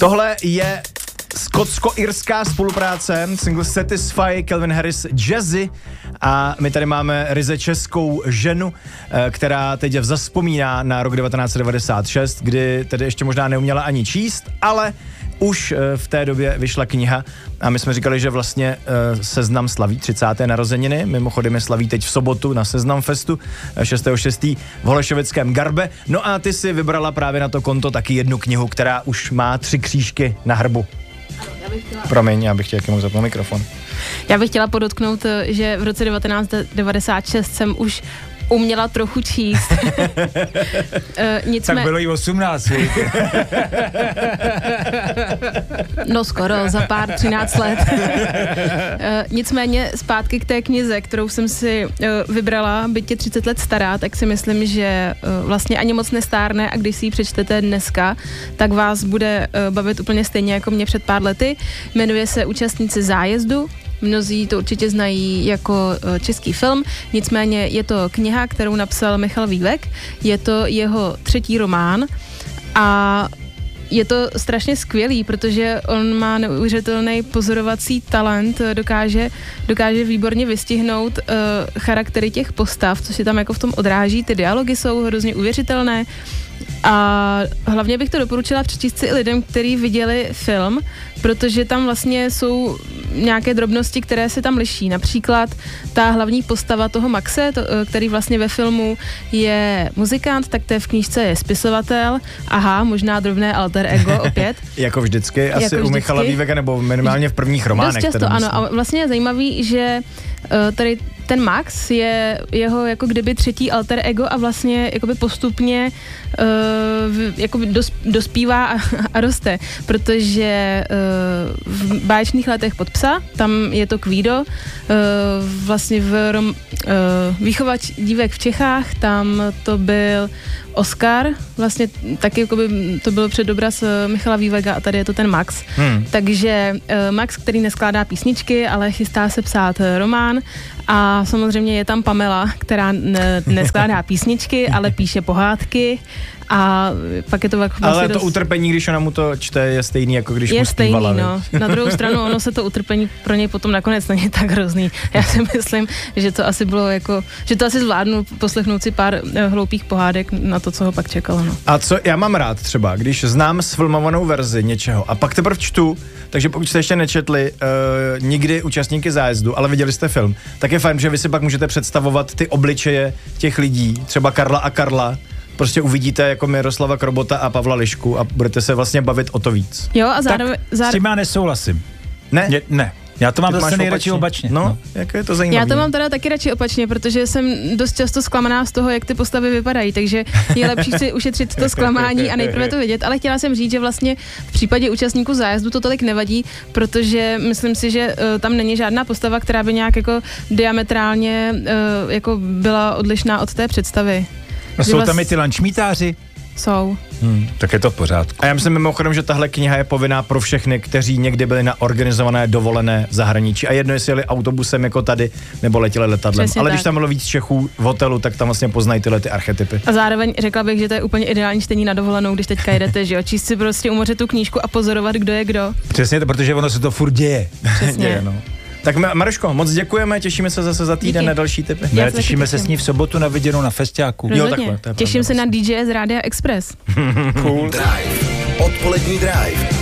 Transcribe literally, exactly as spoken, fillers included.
Tohle je skotsko-irská spolupráce, single Satisfy, Calvin Harris, Jazzy, a my tady máme ryze českou ženu, která teď vzpomíná na rok devatenáct set devadesát šest, kdy tedy ještě možná neuměla ani číst, ale už v té době vyšla kniha a my jsme říkali, že vlastně Seznam slaví třicáté narozeniny, mimochodem je slaví teď v sobotu na Seznam Festu šestého šestého v Holešovickém Garbe. No a ty si vybrala právě na to konto taky jednu knihu, která už má tři křížky na hrbu. Já bych chtěla... Promiň, já bych chtěla, jak mohl zapnout mikrofon. Já bych chtěla podotknout, že v roce devatenáct set devadesát šest jsem už uměla trochu číst. uh, nicmé... Tak bylo jí osmnáct. No skoro, za pár třináct let. uh, nicméně zpátky k té knize, kterou jsem si uh, vybrala, byť je třicet let stará, tak si myslím, že uh, vlastně ani moc nestárne a když si ji přečtete dneska, tak vás bude uh, bavit úplně stejně jako mě před pár lety. Jmenuje se Účastníci zájezdu. Mnozí to určitě znají jako český film, nicméně je to kniha, kterou napsal Michal Vývek, je to jeho třetí román a je to strašně skvělý, protože on má neuvěřitelný pozorovací talent, dokáže, dokáže výborně vystihnout uh, charaktery těch postav, co si tam jako v tom odráží, ty dialogy jsou hrozně uvěřitelné. A hlavně bych to doporučila přečíst si i lidem, kteří viděli film, protože tam vlastně jsou nějaké drobnosti, které se tam liší. Například ta hlavní postava toho Maxe, to, který vlastně ve filmu je muzikant, tak to je v knížce je spisovatel. Aha, možná drobné alter ego opět. Jako vždycky, asi jako u vždycky. Michala Výveka, nebo minimálně v prvních románech. Dost často, ano. A vlastně je zajímavý, že uh, tady ten Max je jeho jako kdyby třetí alter ego a vlastně jakoby postupně uh, jakoby dos, dospívá a, a roste, protože uh, v báječných letech Pod psa, tam je to Kvído, uh, vlastně v rom, uh, Výchovač dívek v Čechách, tam to byl Oskar, vlastně taky jakoby to byl předobraz Michala Výveka a tady je to ten Max. Hmm. Takže uh, Max, který neskládá písničky, ale chystá se psát román a samozřejmě je tam Pamela, která ne, neskládá písničky, ale píše pohádky a pak je to vlastně ale to dost... utrpení, když ona mu to čte, je stejný, jako když je mu zpívala. Je stejný, no. Na druhou stranu, ono se to utrpení pro něj potom nakonec není tak hrozný. Já si myslím, že to asi bylo jako, že to asi zvládnu poslechnout si pár hloupých pohádek na to, co ho pak čekalo, no. A co já mám rád třeba, když znám sfilmovanou verzi něčeho a pak teprve čtu, takže pokud jste ještě nečetli uh, nikdy Účastníky zájezdu, ale viděli jste film, tak je fajn, že vy si pak můžete představovat ty obličeje těch lidí, třeba Karla a Karla, prostě uvidíte jako Miroslava Krobota a Pavla Lišku a budete se vlastně bavit o to víc. Jo a zároveň... Tak s tím já nesouhlasím. Ne? Je, ne. Já to mám Ty zase nejradši opačně. No, no, jak je to zajímavé. Já to mám teda taky radši opačně, protože jsem dost často zklamaná z toho, jak ty postavy vypadají, takže je lepší si ušetřit to zklamání a nejprve to vidět, ale chtěla jsem říct, že vlastně v případě Účastníků zájezdu to tolik nevadí, protože myslím si, že uh, tam není žádná postava, která by nějak jako diametrálně uh, jako byla odlišná od té představy. No, jsou tam i ty lančmítáři? Jsou. Hmm, tak je to v pořádku. A já myslím mimochodem, že tahle kniha je povinná pro všechny, kteří někdy byli na organizované dovolené v zahraničí. A jedno, jestli jeli autobusem jako tady, nebo letěli letadlem. Přesně ale tak. Když tam bylo víc Čechů v hotelu, tak tam vlastně poznají tyhle ty archetypy. A zároveň řekla bych, že to je úplně ideální čtení na dovolenou, když teďka jedete, že jo? Číst si prostě u moře tu knížku a pozorovat, kdo je kdo. Přesně to, protože ono se to furt děje. Přesně. Děje, no. Tak Maruško, moc děkujeme, těšíme se zase za týden Díky. na další tipy. Ne, těšíme se s ní v sobotu na viděnou na festiáku. Jo, takhle, to je Těším pravda. se na D J z Rádia Express. Cool. Drive. Odpolední Drive.